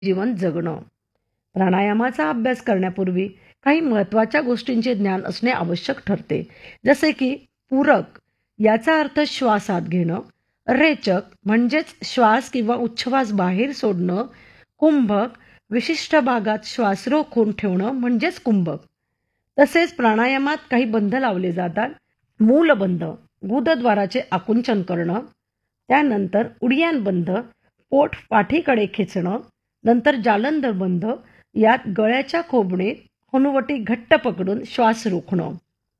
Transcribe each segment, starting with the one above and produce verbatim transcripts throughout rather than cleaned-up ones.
जीवन जगणं. प्राणायामाचा अभ्यास करण्यापूर्वी काही महत्त्वाच्या गोष्टींचे ज्ञान असणे आवश्यक ठरते. जसे की पूरक याचा अर्थ श्वास आत घेणं, रेचक म्हणजेच श्वास किंवा उच्छ्वास बाहेर सोडणं, कुंभक विशिष्ट भागात श्वास रोखून ठेवणं म्हणजेच कुंभक. तसेच प्राणायामात काही बंध लावले जातात. मूलबंध गुदद्वाराचे आकुंचन करणं, त्यानंतर उडियान बंध पोट पाठीकडे खेचणं, नंतर जालंधर बंध यात गळ्याच्या खोबणीत हनुवटी घट्ट पकडून श्वास रोखणं.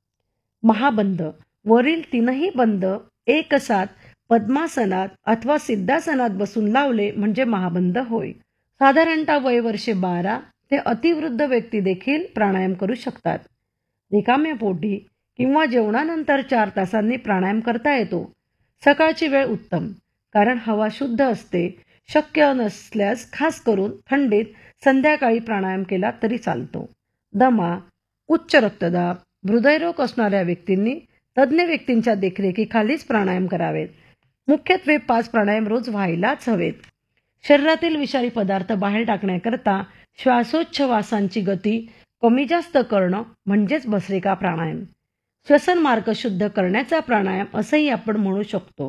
महाबंध वरील तीनही बंध एकसाथ पद्मासनात अथवा सिद्धासनात बसून लावले म्हणजे महाबंध होय. साधारणतः वय वर्षे बारा ते अतिवृद्ध व्यक्ती देखील प्राणायाम करू शकतात. रिकाम्या पोटी किंवा जेवणानंतर चार तासांनी प्राणायाम करता येतो. सकाळची वेळ उत्तम, कारण हवा शुद्ध असते. शक्य नसल्यास खास करून थंडीत संध्याकाळी प्राणायाम केला तरी चालतो. दमा, उच्च रक्तदाब, हृदयरोग असणाऱ्या व्यक्तींनी तज्ज्ञ व्यक्तींच्या देखरेखीखालीच प्राणायाम करावेत. मुख्यत्वे पाच प्राणायाम रोज व्हायलाच हवेत. शरीरातील विषारी पदार्थ बाहेर टाकण्याकरता श्वासोच्छवासांची गती कमी जास्त करणं म्हणजेच भस्त्रिका प्राणायाम. श्वसन मार्ग शुद्ध करण्याचा प्राणायाम असंही आपण म्हणू शकतो,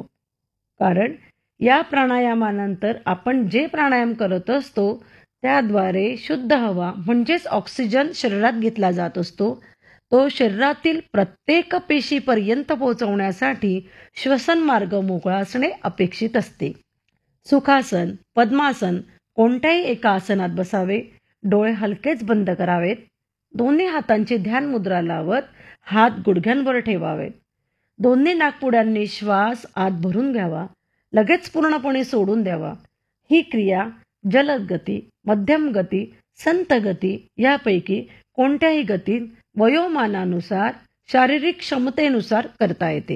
कारण या प्राणायामानंतर आपण जे प्राणायाम करत असतो त्याद्वारे शुद्ध हवा म्हणजेच ऑक्सिजन शरीरात घेतला जात असतो. तो शरीरातील प्रत्येक पेशीपर्यंत पोहोचवण्यासाठी श्वसन मार्ग मोकळा असणे अपेक्षित असते. सुखासन, पद्मासन कोणत्याही एका आसनात बसावे. डोळे हलकेच बंद करावेत. दोन्ही हातांची ध्यान मुद्रा लावत हात गुडघ्यांवर ठेवावेत. दोन्ही नाकपुड्यांनी श्वास आत भरून घ्यावा, लगेच पूर्णपणे सोडून द्यावा. ही क्रिया जलद गती, मध्यम गती, संत गती यापैकी कोणत्याही गतीत वयोमानानुसार शारीरिक क्षमतेनुसार करता येते.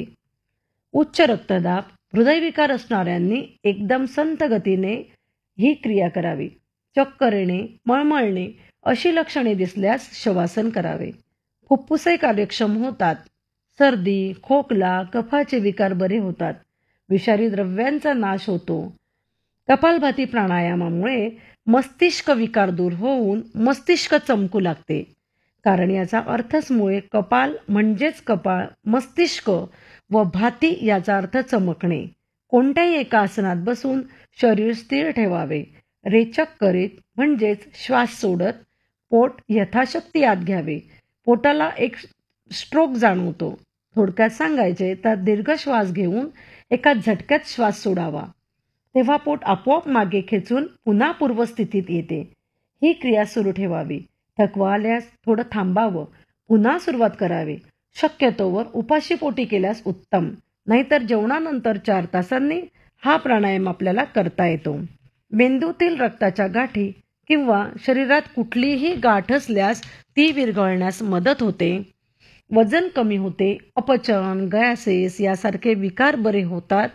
उच्च रक्तदाब, हृदयविकार असणाऱ्यांनी एकदम संत गतीने ही क्रिया करावी. चक्कर येणे, मळमळणे अशी लक्षणे दिसल्यास शवासन करावे. फुफ्फुसे कार्यक्षम होतात. सर्दी, खोकला, कफाचे विकार बरे होतात. विषारी द्रव्यांचा नाश होतो. कपालभाती प्राणायामामुळे मस्तिष्क विकार दूर होऊन मस्तिष्क चमकू लागते, कारण याचा अर्थच मुळे कपाल म्हणजेच कपाळ, मस्तिष्क व भाती याचा अर्थ चमकणे. कोणत्याही एका आसनात बसून शरीर स्थिर ठेवावे. रेचक करीत म्हणजेच श्वास सोडत पोट यथाशक्ती आत घ्यावे. पोटाला एक स्ट्रोक जाणवतो. थोडक्यात सांगायचे तर दीर्घ श्वास घेऊन एका झटक्यात श्वास सोडावा, तेव्हा पोट आपोआप मागे खेचून पुन्हा पूर्वस्थितीत येते. ही क्रिया सुरू ठेवावी. थकवा आल्यास थोडं थांबावं, पुन्हा सुरुवात करावी. शक्यतोवर उपाशी पोटी केल्यास उत्तम, नाहीतर जेवणानंतर चार तासांनी हा प्राणायाम आपल्याला करता येतो. मेंदूतील रक्ताच्या गाठी किंवा शरीरात कुठलीही गाठ असल्यास ती विरघळण्यास मदत होते. वजन कमी होते. अपचन, गॅसेस यासारखे विकार बरे होतात.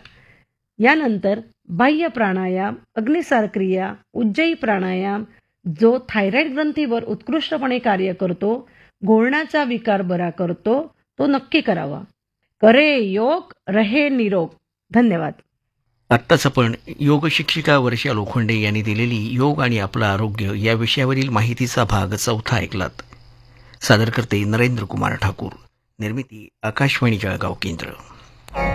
यानंतर बाह्य प्राणायाम, अग्निसार क्रिया, उज्जयी प्राणायाम जो थायरॉइड ग्रंथीवर उत्कृष्टपणे कार्य करतो, घोळण्याचा विकार बरा करतो, तो नक्की करावा. करे योग रहे निरोग. धन्यवाद. आत्ताच आपण योग शिक्षिका वर्षा लोखंडे यांनी दिलेली योग आणि आपलं आरोग्य या विषयावरील माहितीचा भाग चौथा ऐकलात. सादर करते नरेंद्र कुमार ठाकूर. निर्मिती आकाशवाणी जळगाव केंद्र.